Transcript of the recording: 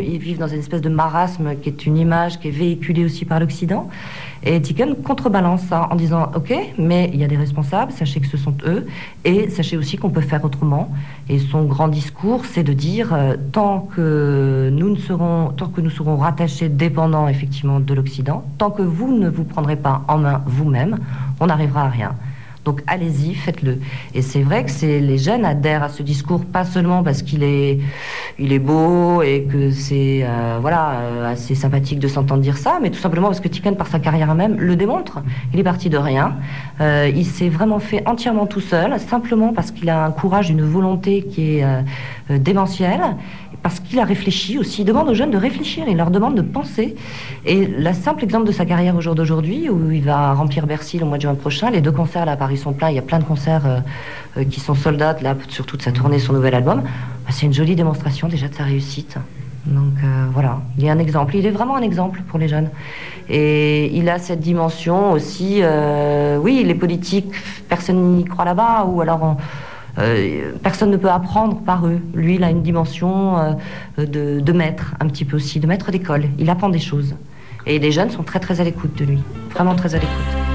ils vivent dans une espèce de marasme qui est une image qui est véhiculée aussi par l'Occident. Et Tiken contrebalance ça en disant ok, mais il y a des responsables, sachez que ce sont eux, et sachez aussi qu'on peut faire autrement. Et son grand discours, c'est de dire tant que nous serons rattachés, dépendants effectivement de l'Occident, tant que vous ne vous prendrez pas en main vous-même, on n'arrivera à rien. Donc allez-y, faites-le. Et c'est vrai que les jeunes adhèrent à ce discours, pas seulement parce qu'il est beau et que c'est assez sympathique de s'entendre dire ça, mais tout simplement parce que Tiken, par sa carrière même, le démontre. Il est parti de rien. Il s'est vraiment fait entièrement tout seul, simplement parce qu'il a un courage, une volonté qui est démentielle, parce qu'il a réfléchi aussi. Il demande aux jeunes de réfléchir, il leur demande de penser. Et le simple exemple de sa carrière au jour d'aujourd'hui, où il va remplir Bercy le mois de juin prochain, les 2 concerts là, à Paris sont pleins, il y a plein de concerts qui sont sold out là, sur toute sa tournée, son nouvel album. C'est une jolie démonstration déjà de sa réussite. Donc voilà, il est un exemple, il est vraiment un exemple pour les jeunes. Et il a cette dimension aussi, oui, les politiques, personne n'y croit là-bas, ou alors personne ne peut apprendre par eux. Lui, il a une dimension de maître, un petit peu aussi, de maître d'école. Il apprend des choses. Et les jeunes sont très très à l'écoute de lui, vraiment très à l'écoute.